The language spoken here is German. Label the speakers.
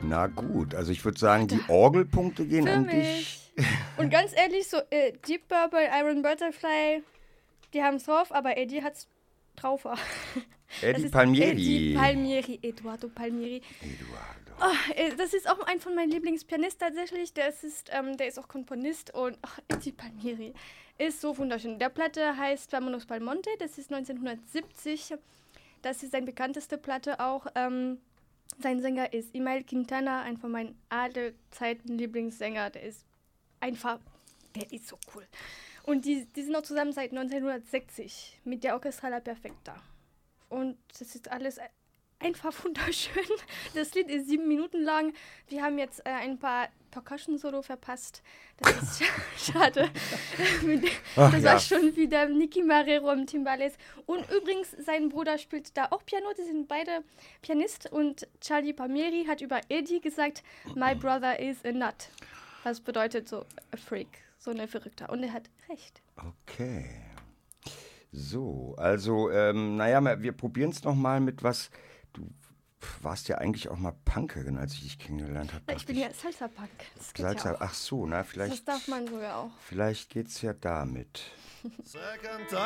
Speaker 1: Na gut, also ich würde sagen, die Orgelpunkte gehen
Speaker 2: Für
Speaker 1: an
Speaker 2: mich.
Speaker 1: dich.
Speaker 2: Und ganz ehrlich, so Deep Purple, Iron Butterfly, die haben es drauf, aber Eddie hat es drauf.
Speaker 1: Eddie Palmieri.
Speaker 2: Eddie Palmieri, Eduardo Palmieri. Das ist auch ein von meinen Lieblingspianisten tatsächlich. Der ist auch Komponist und Eddie Palmieri ist so wunderschön. Der Platte heißt Vámonos pa'l Monte, das ist 1970. Das ist seine bekannteste Platte auch. Sein Sänger ist Ismael Quintana, ein von meinen allzeiten Lieblingssänger. Der ist so cool. Und die sind auch zusammen seit 1960 mit der Orchestra La Perfecta. Und das ist alles einfach wunderschön. Das Lied ist 7 Minuten lang. Wir haben jetzt ein paar Percussion-Solo verpasst. Das ist schade. Das war schon wieder Nicky Marrero am Timbales. Und übrigens, sein Bruder spielt da auch Piano. Die sind beide Pianist. Und Charlie Palmieri hat über Eddie gesagt, my brother is a nut. Was bedeutet so a freak, so eine Verrückte. Und er hat recht.
Speaker 1: Okay. So, also, wir probieren es nochmal mit was. Du warst ja eigentlich auch mal Punkerin, als ich dich kennengelernt habe.
Speaker 2: Ich bin ja Salsa-Punk. Das geht
Speaker 1: Salsa,
Speaker 2: ja auch.
Speaker 1: ach so, vielleicht.
Speaker 2: Das darf man sogar auch.
Speaker 1: Vielleicht geht's ja damit.
Speaker 3: Second